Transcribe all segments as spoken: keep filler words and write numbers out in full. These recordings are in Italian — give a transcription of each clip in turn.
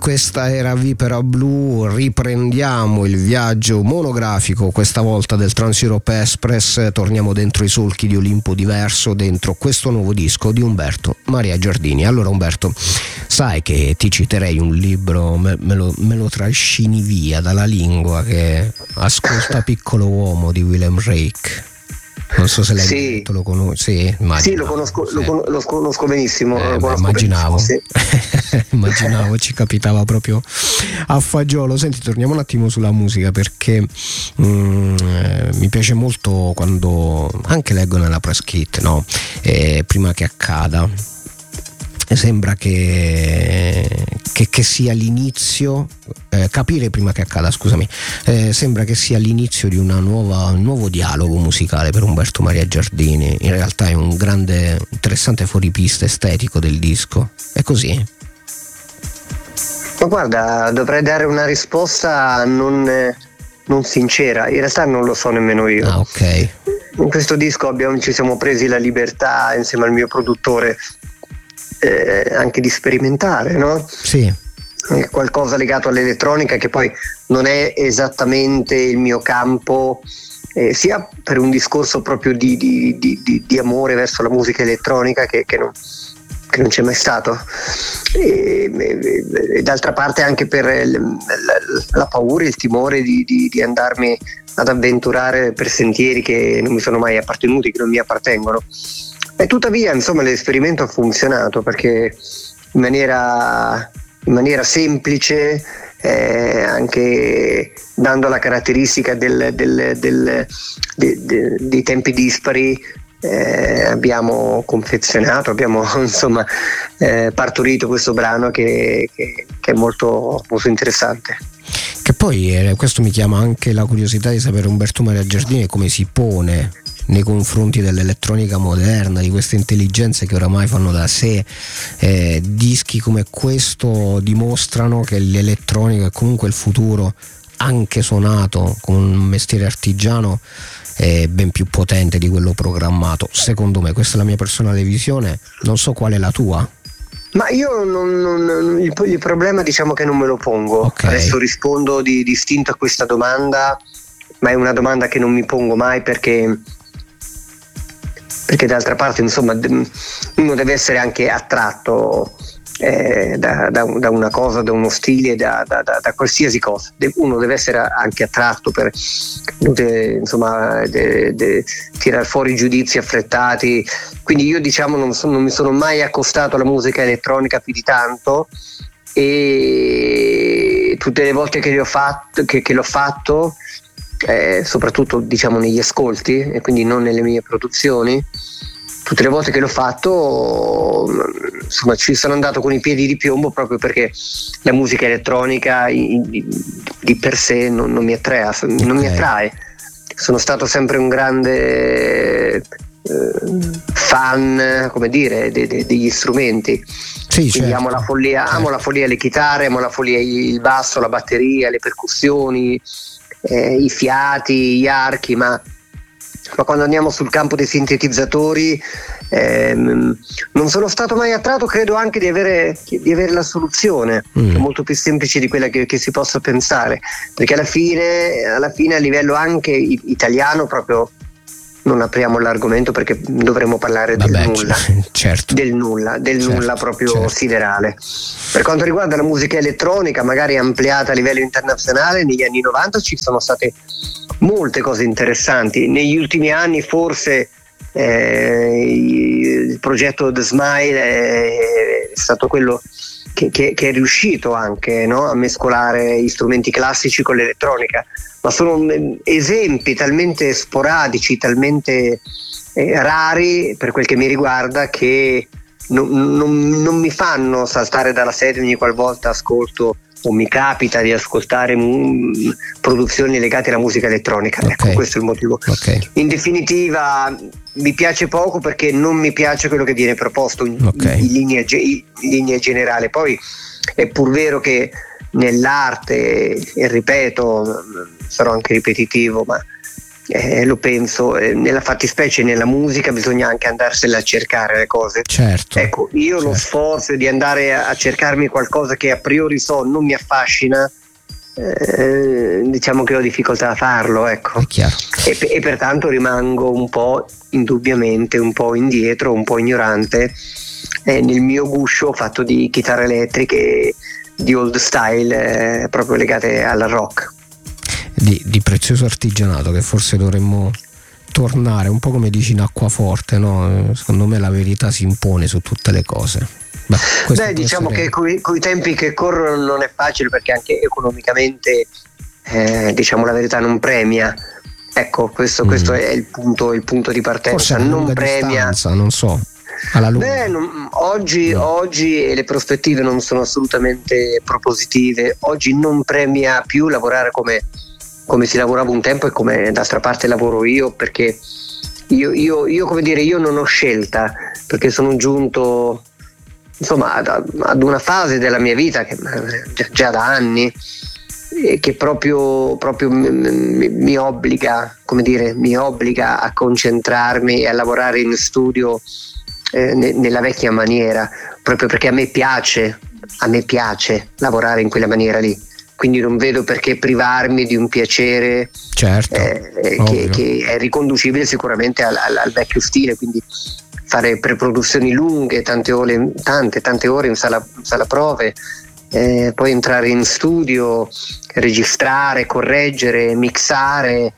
Questa era Vipera Blu, riprendiamo il viaggio monografico, questa volta del Trans Europe Express, torniamo dentro i solchi di Olimpo Diverso, dentro questo nuovo disco di Umberto Maria Giardini. Allora Umberto, sai che ti citerei un libro, me, me, lo, me lo trascini via dalla lingua, che Ascolta piccolo uomo di Wilhelm Reich. Non so se lei sì. lo conosce. Sì, sì, lo conosco, sì. Lo, con- lo conosco benissimo. Eh, lo beh, conosco immaginavo, benissimo, sì. immaginavo, ci capitava proprio a fagiolo. Senti, torniamo un attimo sulla musica, perché mm, eh, mi piace molto quando anche leggo nella press kit, no? Eh, prima che accada. Sembra che, che, che sia l'inizio, eh, capire prima che accada, scusami, eh, sembra che sia l'inizio di una nuova, un nuovo dialogo musicale per Umberto Maria Giardini. In realtà è un grande, interessante fuoripista estetico del disco. È così? Ma guarda, dovrei dare una risposta non, non sincera, in realtà non lo so nemmeno io. Ah, ok. In questo disco abbiamo, ci siamo presi la libertà insieme al mio produttore Eh, anche di sperimentare, no? Sì. Eh, qualcosa legato all'elettronica che poi non è esattamente il mio campo, eh, sia per un discorso proprio di, di, di, di, di amore verso la musica elettronica che, che, non, che non c'è mai stato, e, e, e d'altra parte anche per la, la paura, il timore di, di, di andarmi ad avventurare per sentieri che non mi sono mai appartenuti, che non mi appartengono. E tuttavia, insomma, l'esperimento ha funzionato, perché in maniera, in maniera semplice, eh, anche dando la caratteristica del, del, del, de, de, dei tempi dispari, eh, abbiamo confezionato, abbiamo insomma eh, partorito questo brano che, che, che è molto, molto interessante. Che poi eh, questo mi chiama anche la curiosità di sapere Umberto Maria Giardini come si pone nei confronti dell'elettronica moderna, di queste intelligenze che oramai fanno da sé. Eh, dischi come questo dimostrano che l'elettronica è comunque il futuro, anche suonato con un mestiere artigiano, è ben più potente di quello programmato, secondo me. Questa è la mia personale visione, non so qual è la tua. Ma io non, non, il, il problema, diciamo che non me lo pongo. Okay. Adesso rispondo di distinto a questa domanda, ma è una domanda che non mi pongo mai, perché perché d'altra parte, insomma, uno deve essere anche attratto eh, da, da, da una cosa, da uno stile, da, da, da, da qualsiasi cosa. Uno deve essere anche attratto per insomma de, de, tirar fuori giudizi affrettati. Quindi io, diciamo, non, so, non mi sono mai accostato alla musica elettronica più di tanto, e tutte le volte che, ho fatto, che, che l'ho fatto, Eh, soprattutto diciamo negli ascolti, e quindi non nelle mie produzioni, tutte le volte che l'ho fatto, insomma, ci sono andato con i piedi di piombo, proprio perché la musica elettronica di, di per sé non, non mi attrae, non mi attrae. Sono stato sempre un grande eh, fan, come dire, de, de, degli strumenti. Sì, quindi certo, amo la follia, certo. amo la follia le chitarre, amo la follia il basso, la batteria, le percussioni, Eh, i fiati, gli archi, ma, ma quando andiamo sul campo dei sintetizzatori ehm, non sono stato mai attratto. Credo anche di avere, di avere la soluzione, mm. che è molto più semplice di quella che, che si possa pensare, perché alla fine, alla fine a livello anche italiano, proprio non apriamo l'argomento perché dovremmo parlare del Vabbè, nulla, certo. del nulla, del certo, nulla proprio certo. siderale. Per quanto riguarda la musica elettronica, magari ampliata a livello internazionale, negli anni novanta ci sono state molte cose interessanti. Negli ultimi anni forse eh, il progetto The Smile è stato quello che, che, che è riuscito anche, no, a mescolare gli strumenti classici con l'elettronica, ma sono esempi talmente sporadici, talmente eh, rari per quel che mi riguarda, che non, non, non mi fanno saltare dalla sedia ogni qualvolta ascolto o mi capita di ascoltare m- produzioni legate alla musica elettronica. Okay. Ecco, questo è il motivo. Okay. In definitiva mi piace poco perché non mi piace quello che viene proposto in, okay. in, linea, in linea generale. Poi è pur vero che nell'arte, e ripeto, sarò anche ripetitivo, ma eh, lo penso, eh, nella fattispecie nella musica bisogna anche andarsela a cercare le cose. Certo. Ecco, io certo. lo sforzo di andare a, a cercarmi qualcosa che a priori so non mi affascina, eh, diciamo che ho difficoltà a farlo, ecco. È chiaro. E, e pertanto rimango un po' indubbiamente un po' indietro, un po' ignorante eh, nel mio guscio fatto di chitarre elettriche di old style, eh, proprio legate al rock. Di, di prezioso artigianato che forse dovremmo tornare, un po' come dici in acquaforte, no? Secondo me la verità si impone su tutte le cose. Beh, Beh diciamo essere... che coi, coi tempi che corrono non è facile, perché anche economicamente eh, diciamo la verità non premia. Ecco, questo, mm. questo è il punto, il punto di partenza. Forse non premia, distanza, non so. Alla lunga. Beh, non, oggi, no. oggi le prospettive non sono assolutamente propositive. Oggi non premia più lavorare come, come si lavorava un tempo e come d'altra parte lavoro io, perché io, io, io come dire, io non ho scelta, perché sono giunto insomma ad, ad una fase della mia vita che già, già da anni che proprio, proprio mi, mi, mi obbliga, come dire, mi obbliga a concentrarmi e a lavorare in studio eh, ne, nella vecchia maniera, proprio perché a me piace, a me piace lavorare in quella maniera lì, quindi non vedo perché privarmi di un piacere, certo, eh, che, che è riconducibile sicuramente al, al, al vecchio stile, quindi fare preproduzioni lunghe, tante ore, tante, tante ore in sala, sala prove, eh, poi entrare in studio, registrare, correggere, mixare,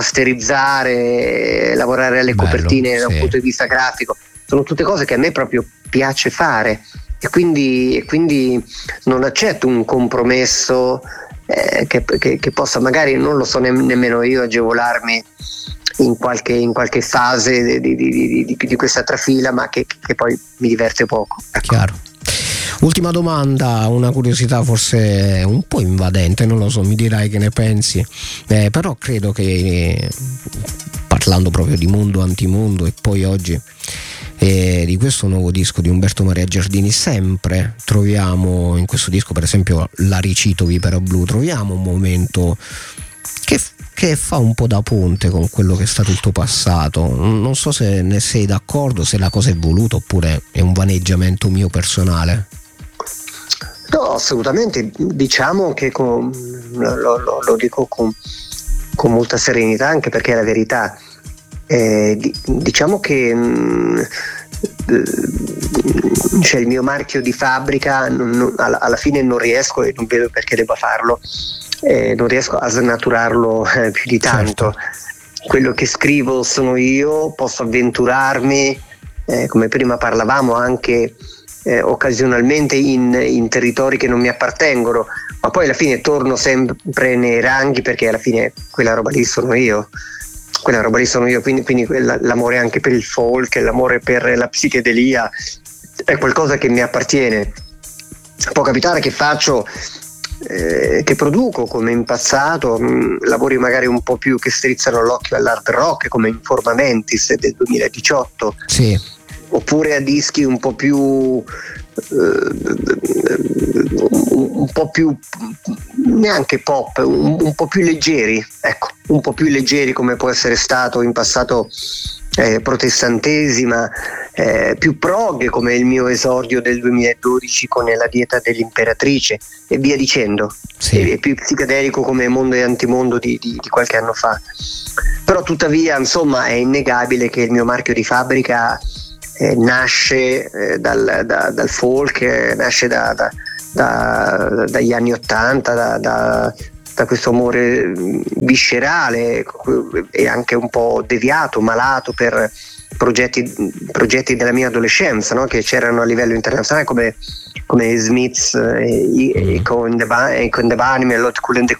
masterizzare, lavorare alle Bello, copertine sì. da un punto di vista grafico. Sono tutte cose che a me proprio piace fare, e quindi, e quindi non accetto un compromesso eh, che, che, che possa magari, non lo so ne, nemmeno io, agevolarmi in qualche, in qualche fase di, di, di, di, di questa trafila, ma che, che poi mi diverte poco. Ecco. Chiaro. Ultima domanda, una curiosità forse un po' invadente, non lo so, mi dirai che ne pensi, eh, però credo che, parlando proprio di mondo antimondo e poi oggi eh, di questo nuovo disco di Umberto Maria Giardini, sempre troviamo in questo disco, per esempio la ricito Vipera Blu, troviamo un momento che che fa un po' da ponte con quello che è stato il tuo passato. Non so se ne sei d'accordo, se la cosa è voluta oppure è un vaneggiamento mio personale. No, assolutamente, diciamo che con, lo, lo, lo dico con, con molta serenità, anche perché è la verità. Eh, diciamo che mh, cioè il mio marchio di fabbrica non, non, alla, alla fine non riesco, e non vedo perché debba farlo, eh, non riesco a snaturarlo eh, più di tanto. Certo. Quello che scrivo sono io, posso avventurarmi, eh, come prima parlavamo, anche eh, occasionalmente in, in territori che non mi appartengono, ma poi alla fine torno sempre nei ranghi, perché alla fine quella roba lì sono io. Quella roba lì sono io, quindi, quindi l'amore anche per il folk, l'amore per la psichedelia è qualcosa che mi appartiene. Può capitare che faccio, eh, che produco come in passato, mh, lavori magari un po' più che strizzano l'occhio all'hard rock, come Informa Mentis del duemiladiciotto, sì. Oppure a dischi un po' più un po' più neanche pop, un, un po' più leggeri, ecco, un po' più leggeri, come può essere stato in passato eh, Protestantesima, eh, più prog, come il mio esordio del duemiladodici con La dieta dell'imperatrice, e via dicendo, sì. E più psichedelico come Mondo e Antimondo di, di, di qualche anno fa. Però tuttavia, insomma, è innegabile che il mio marchio di fabbrica Eh, nasce eh, dal, da, dal folk, eh, nasce da, da, da, dagli anni ottanta, da, da, da questo amore viscerale e anche un po' deviato, malato per progetti, progetti della mia adolescenza, no? Che c'erano a livello internazionale, come, come Smiths, eh, Echo and the Bunnymen, Lot Cool and the